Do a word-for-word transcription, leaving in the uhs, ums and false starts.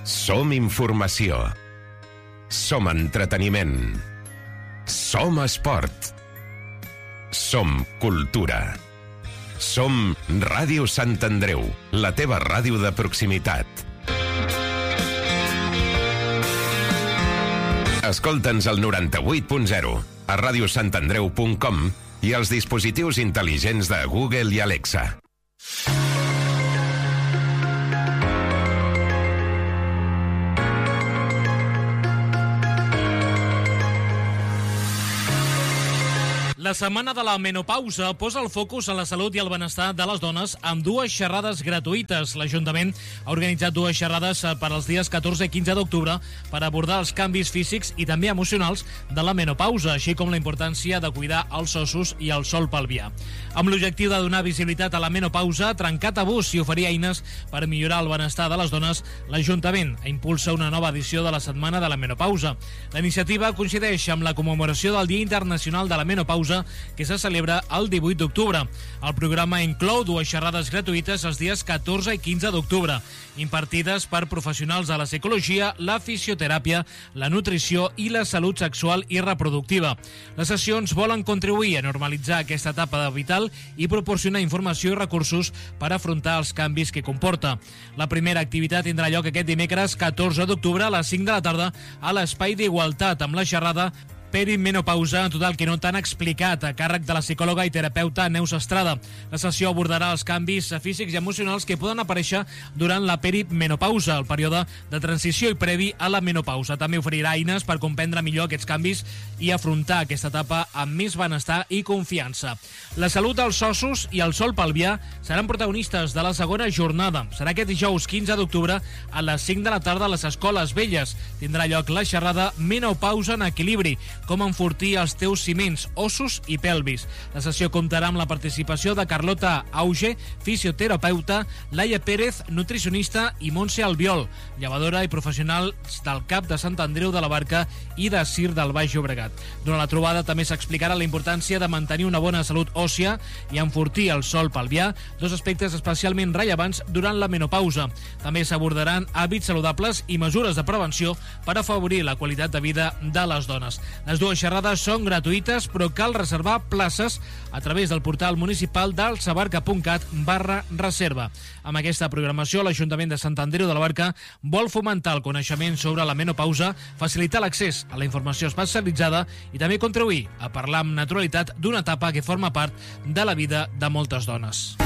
Som informació. Som entreteniment. Som esport. Som cultura. Som Ràdio Sant Andreu, la teva ràdio de proximitat. Escolta'ns al noranta-vuit punt zero, a radiosantandreu punt com i als dispositius intel·ligents de Google i Alexa. La setmana de la menopausa posa el focus en la salut i el benestar de les dones amb dues xerrades gratuïtes. L'Ajuntament ha organitzat dues xerrades per als dies catorze i quinze d'octubre per abordar els canvis físics i també emocionals de la menopausa, així com la importància de cuidar els ossos i el sòl pelvià. Amb l'objectiu de donar visibilitat a la menopausa, trencar tabús i oferir eines per millorar el benestar de les dones, l'Ajuntament impulsa una nova edició de la Setmana de la Menopausa. La iniciativa coincideix amb la commemoració del Dia Internacional de la Menopausa, que se celebra el divuit d'octubre. El programa inclou dues xerrades gratuïtes els dies catorze i quinze d'octubre, impartides per professionals de la psicologia, la fisioteràpia, la nutrició i la salut sexual i reproductiva. Les sessions volen contribuir a normalitzar aquesta etapa vital i proporcionar informació i recursos per afrontar els canvis que comporta. La primera activitat tindrà lloc aquest dimecres catorze d'octubre a les cinc de la tarda a l'Espai d'Igualtat amb la xerrada Perimenopausa, en total que no t'han explicat, a càrrec de la psicòloga i terapeuta Neus Estrada. La sessió abordarà els canvis físics i emocionals que poden aparèixer durant la perimenopausa, el període de transició i previ a la menopausa. També oferirà eines per comprendre millor aquests canvis i afrontar aquesta etapa amb més benestar i confiança. La salut dels ossos i el sòl pelvià seran protagonistes de la segona jornada. Serà aquest dijous quinze d'octubre a les cinc de la tarda a les Escoles Velles. Tindrà lloc la xerrada Menopausa en equilibri, com enfortir els teus ciments, ossos i pelvis. La sessió comptarà amb la participació de Carlota Auge, fisioterapeuta, Laia Pérez, nutricionista, i Montse Albiol, llevadora i professional del C A P de Sant Andreu de la Barca i de Cir del Baix Llobregat. Durant la trobada també s'explicarà la importància de mantenir una bona salut òssia i enfortir el sòl pelvià, dos aspectes especialment rellevants durant la menopausa. També s'abordaran hàbits saludables i mesures de prevenció per afavorir la qualitat de vida de les dones. Les dues xerrades són gratuïtes, però cal reservar places a través del portal municipal d'alsabarca.cat barra reserva. Amb aquesta programació, l'Ajuntament de Sant Andreu de la Barca vol fomentar el coneixement sobre la menopausa, facilitar l'accés a la informació especialitzada i també contribuir a parlar amb naturalitat d'una etapa que forma part de la vida de moltes dones.